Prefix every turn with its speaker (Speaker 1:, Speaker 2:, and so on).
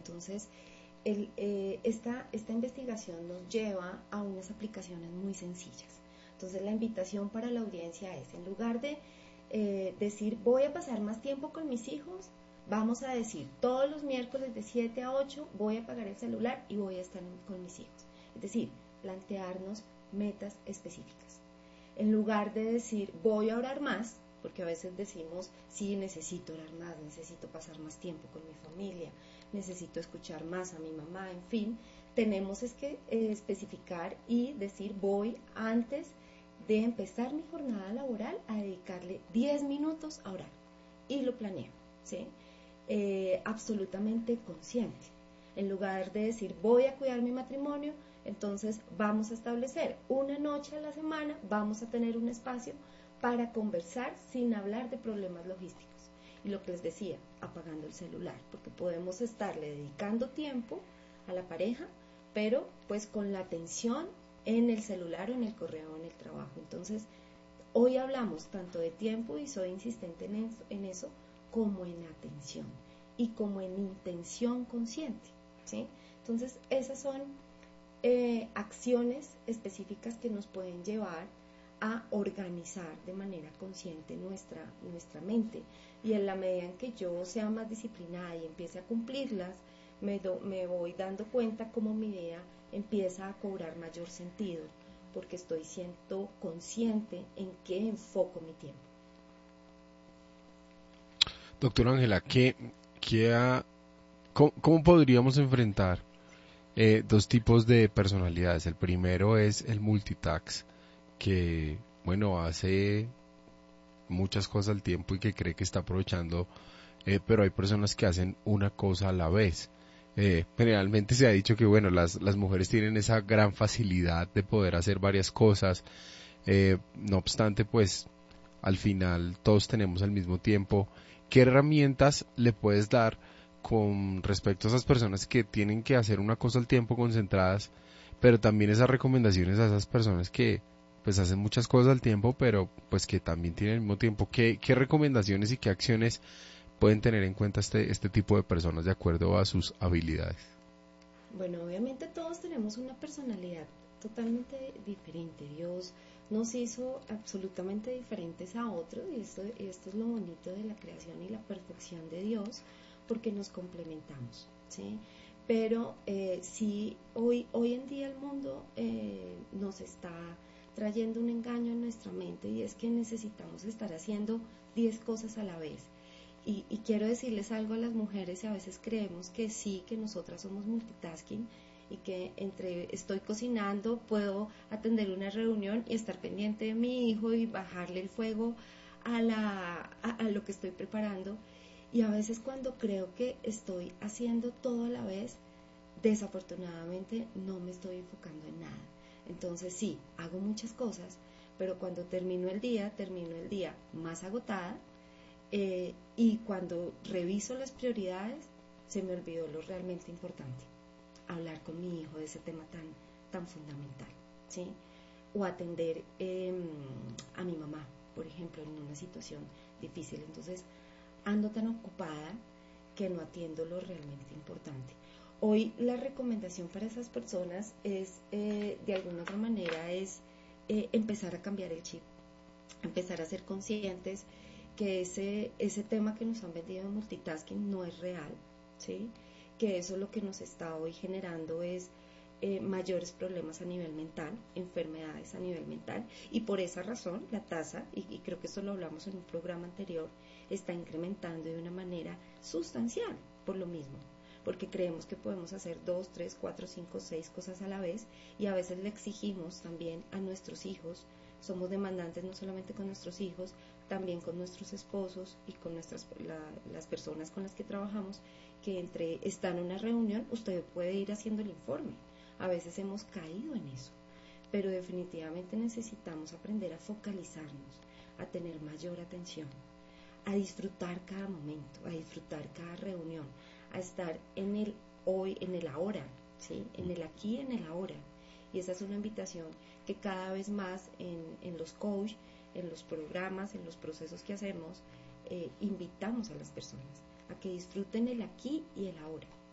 Speaker 1: Entonces, esta investigación nos lleva a unas aplicaciones muy sencillas. Entonces, la invitación para la audiencia es, en lugar de decir, voy a pasar más tiempo con mis hijos, vamos a decir, todos los miércoles de 7 a 8 voy a apagar el celular y voy a estar con mis hijos. Es decir, plantearnos metas específicas. En lugar de decir, voy a orar más, porque a veces decimos, sí, necesito orar más, necesito pasar más tiempo con mi familia, necesito escuchar más a mi mamá, en fin, tenemos que especificar y decir, voy antes de empezar mi jornada laboral a dedicarle 10 minutos a orar. Y lo planeo, ¿sí? Absolutamente consciente. En lugar de decir, voy a cuidar mi matrimonio, entonces vamos a establecer una noche a la semana, vamos a tener un espacio para conversar sin hablar de problemas logísticos. Y lo que les decía, apagando el celular, porque podemos estarle dedicando tiempo a la pareja, pero pues con la atención en el celular o en el correo o en el trabajo. Entonces, hoy hablamos tanto de tiempo y soy insistente en eso, como en atención y como en intención consciente, ¿sí? Entonces, esas son acciones específicas que nos pueden llevar a organizar de manera consciente nuestra mente. Y en la medida en que yo sea más disciplinada y empiece a cumplirlas, me voy dando cuenta cómo mi idea empieza a cobrar mayor sentido, porque estoy siendo consciente en qué enfoco mi tiempo.
Speaker 2: Doctora Ángela, ¿cómo podríamos enfrentar dos tipos de personalidades? El primero es el multitask, que, bueno, hace muchas cosas al tiempo y que cree que está aprovechando, pero hay personas que hacen una cosa a la vez. Generalmente se ha dicho que, bueno, las mujeres tienen esa gran facilidad de poder hacer varias cosas, no obstante, pues, al final todos tenemos al mismo tiempo. ¿Qué herramientas le puedes dar con respecto a esas personas que tienen que hacer una cosa al tiempo concentradas, pero también esas recomendaciones a esas personas que pues hacen muchas cosas al tiempo, pero pues que también tienen al mismo tiempo? ¿Qué recomendaciones y qué acciones pueden tener en cuenta este tipo de personas de acuerdo a sus habilidades?
Speaker 1: Bueno, obviamente todos tenemos una personalidad totalmente diferente. Dios nos hizo absolutamente diferentes a otros y esto es lo bonito de la creación y la perfección de Dios, porque nos complementamos, ¿sí? Pero sí, hoy en día el mundo nos está trayendo un engaño en nuestra mente, y es que necesitamos estar haciendo 10 cosas a la vez. Y quiero decirles algo a las mujeres, y a veces creemos que sí, que nosotras somos multitasking, y que entre estoy cocinando puedo atender una reunión y estar pendiente de mi hijo y bajarle el fuego a lo que estoy preparando. Y a veces cuando creo que estoy haciendo todo a la vez, desafortunadamente no me estoy enfocando en nada. Entonces sí, hago muchas cosas, pero cuando termino el día más agotada, y cuando reviso las prioridades, se me olvidó lo realmente importante, hablar con mi hijo de ese tema tan fundamental, ¿sí? O atender a mi mamá, por ejemplo, en una situación difícil. Entonces, ando tan ocupada que no atiendo lo realmente importante. Hoy la recomendación para esas personas es, de alguna otra manera, es empezar a cambiar el chip, empezar a ser conscientes que ese tema que nos han vendido de multitasking no es real, ¿sí? Que eso lo que nos está hoy generando es mayores problemas a nivel mental, enfermedades a nivel mental, y por esa razón la tasa, y creo que eso lo hablamos en un programa anterior, está incrementando de una manera sustancial por lo mismo, porque creemos que podemos hacer 2, 3, 4, 5, 6 cosas a la vez, y a veces le exigimos también a nuestros hijos. Somos demandantes no solamente con nuestros hijos, también con nuestros esposos y con las personas con las que trabajamos, que está en una reunión, usted puede ir haciendo el informe. A veces hemos caído en eso, pero definitivamente necesitamos aprender a focalizarnos, a tener mayor atención, a disfrutar cada momento, a disfrutar cada reunión, a estar en el hoy, en el ahora, ¿sí? En el aquí, en el ahora. Y esa es una invitación que cada vez más en los coach, en los programas, en los procesos que hacemos, invitamos a las personas a que disfruten el aquí y el ahora,